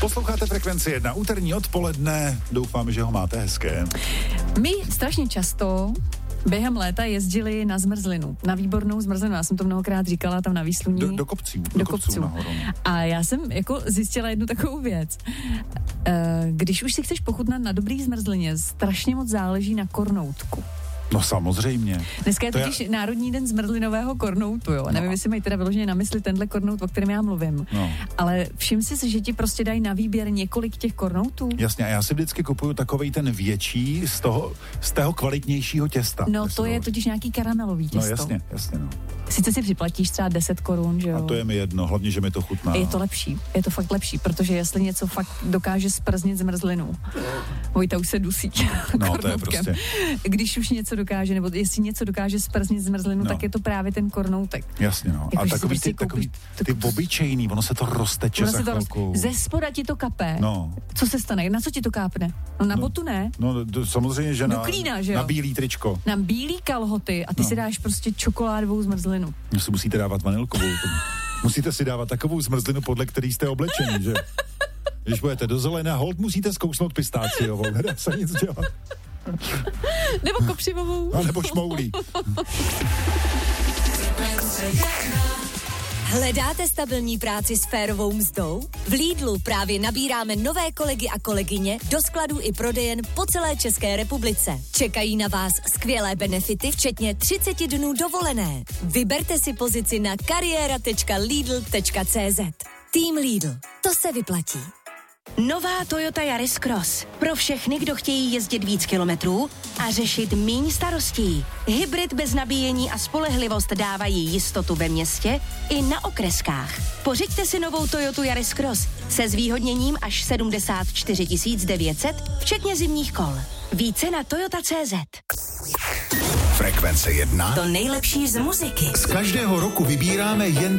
Posloucháte Frekvenci 1, úterní odpoledne, doufám, že ho máte hezké. My strašně často během léta jezdili na zmrzlinu, na výbornou zmrzlinu, já jsem to mnohokrát říkala tam na Výsluní. Do kopců nahoru. A já jsem jako zjistila jednu takovou věc. Když už si chceš pochutnat na dobrý zmrzlině, strašně moc záleží na kornoutku. No samozřejmě. Dneska je totiž Národní den zmrzlinového kornoutu, jo. Nevím, jestli mají teda vyloženě na mysli tenhle kornout, o kterém já mluvím. No. Ale všim si, že ti prostě dají na výběr několik těch kornoutů. Jasně, a já si vždycky kupuju takovej ten větší z toho kvalitnějšího těsta. No to je totiž nějaký karamelový těsto. No jasně, no. Sice si připlatíš třeba 10 korun, že jo. A to je mi jedno, hlavně, že mi to chutná. Je to lepší, je to fakt lepší, protože jestli něco fakt dokáže sprznit zmrzlinu, Vojta už se dusí. No to je prostě. Když už něco dokáže, nebo jestli něco dokáže sprznit zmrzlinu, tak je to právě ten kornoutek. Jasně, no. Jako, a takový ty obyčejný, ono se to rozteče za chvilku. Ze spoda ti to kape. No. Co se stane? Na co ti to kápne? No na botu ne? No samozřejmě, že klína, že jo? Na bílý tričko. Na bílý kalhoty a ty si dáš prostě čokoládovou zmrzlinu. No si musíte dávat vanilkovou. Musíte si dávat takovou zmrzlinu, podle který jste oblečení, že? Když budete do zelené, hold musíte zkousnout pistáciovou, nedá se nic dělat. Nebo kopřivovou. A nebo šmoulí. Hledáte stabilní práci s férovou mzdou? V Lidlu právě nabíráme nové kolegy a kolegyně do skladů i prodejen po celé České republice. Čekají na vás skvělé benefity, včetně 30 dnů dovolené. Vyberte si pozici na kariéra.lidl.cz. Tým Lidl. To se vyplatí. Nová Toyota Yaris Cross. Pro všechny, kdo chtějí jezdit víc kilometrů a řešit míň starostí. Hybrid bez nabíjení a spolehlivost dávají jistotu ve městě i na okreskách. Pořiďte si novou Toyotu Yaris Cross se zvýhodněním až 74 900, včetně zimních kol. Více na Toyota.cz. Frekvence 1. To nejlepší z muziky. Z každého roku vybíráme jen